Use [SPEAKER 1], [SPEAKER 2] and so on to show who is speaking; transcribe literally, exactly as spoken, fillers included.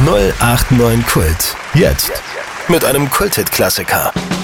[SPEAKER 1] null acht neun Kult. Jetzt mit einem Kulthit-Klassiker.